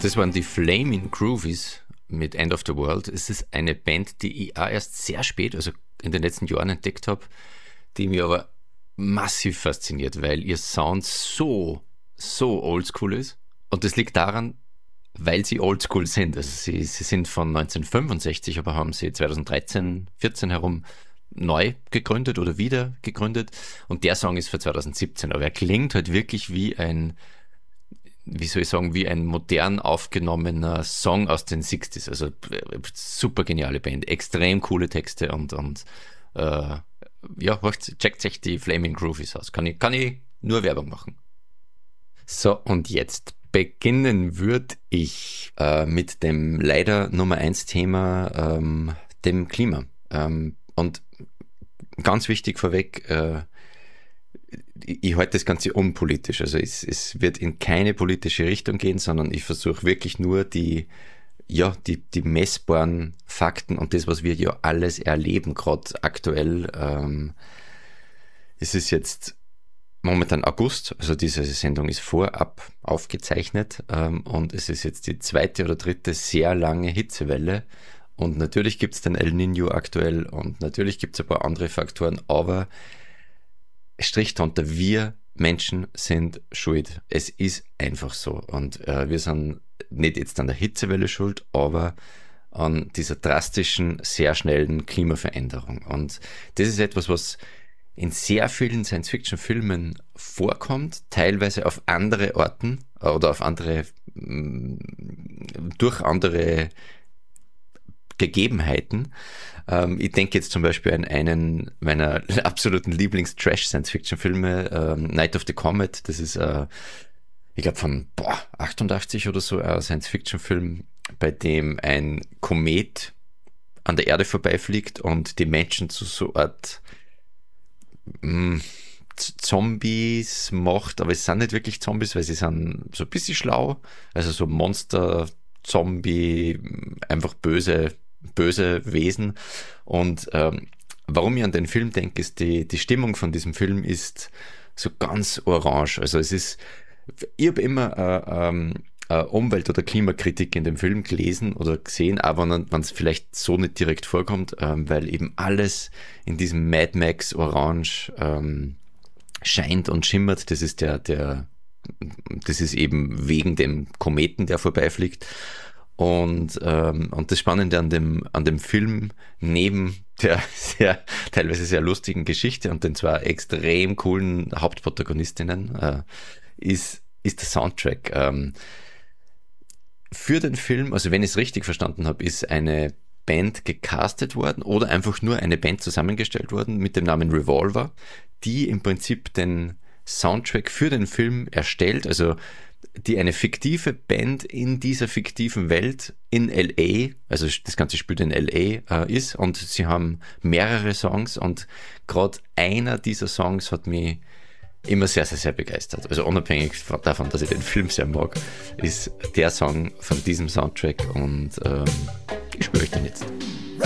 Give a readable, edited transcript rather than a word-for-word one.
Das waren die Flaming Groovies mit End of the World. Es ist eine Band, die ich auch erst sehr spät, also in den letzten Jahren entdeckt habe, die mich aber massiv fasziniert, weil ihr Sound so oldschool ist. Und das liegt daran, weil sie oldschool sind. Also sie sind von 1965, aber haben sie 2013, 14 herum neu gegründet oder wieder gegründet. Und der Song ist für 2017. Aber er klingt halt wirklich wie ein, wie soll ich sagen, wie ein modern aufgenommener Song aus den 60s. Also super geniale Band, extrem coole Texte und ja, checkt euch die Flaming Groovies aus. Kann ich nur Werbung machen. So, und jetzt beginnen würde ich mit dem leider Nummer 1 Thema, dem Klima. Und ganz wichtig vorweg, ich halte das Ganze unpolitisch. Also es wird in keine politische Richtung gehen, sondern ich versuche wirklich nur die messbaren Fakten und das, was wir ja alles erleben, gerade aktuell. Es ist jetzt momentan August, also diese Sendung ist vorab aufgezeichnet und es ist jetzt die 2. oder 3. sehr lange Hitzewelle und natürlich gibt es den El Niño aktuell und natürlich gibt es ein paar andere Faktoren, aber Strich drunter, wir Menschen sind schuld. Es ist einfach so und wir sind nicht jetzt an der Hitzewelle schuld, aber an dieser drastischen, sehr schnellen Klimaveränderung und das ist etwas, was in sehr vielen Science-Fiction-Filmen vorkommt, teilweise auf andere Orten oder auf andere, durch andere Gegebenheiten. Ich denke jetzt zum Beispiel an einen meiner absoluten Lieblings-Trash-Science-Fiction-Filme, Night of the Comet. Das ist, ich glaube, von 88 oder so, ein Science-Fiction-Film, bei dem ein Komet an der Erde vorbeifliegt und die Menschen zu so Art Zombies macht, aber es sind nicht wirklich Zombies, weil sie sind so ein bisschen schlau, also so Monster, Zombie, einfach böse Wesen und warum ich an den Film denke, ist die Stimmung von diesem Film ist so ganz orange, also ich habe immer Umwelt- oder Klimakritik in dem Film gelesen oder gesehen, aber wenn es vielleicht so nicht direkt vorkommt, weil eben alles in diesem Mad Max Orange scheint und schimmert. Das ist das ist eben wegen dem Kometen, der vorbeifliegt. Und das Spannende an dem Film, neben der teilweise sehr lustigen Geschichte und den zwei extrem coolen Hauptprotagonistinnen, ist der Soundtrack. Für den Film, also wenn ich es richtig verstanden habe, ist eine Band gecastet worden oder einfach nur eine Band zusammengestellt worden mit dem Namen Revolver, die im Prinzip den Soundtrack für den Film erstellt, also die eine fiktive Band in dieser fiktiven Welt in L.A., also das ganze spielt in L.A. Ist und sie haben mehrere Songs und gerade einer dieser Songs hat mich immer sehr, sehr, sehr begeistert. Also unabhängig davon, dass ich den Film sehr mag, ist der Song von diesem Soundtrack und ich spiele euch den jetzt.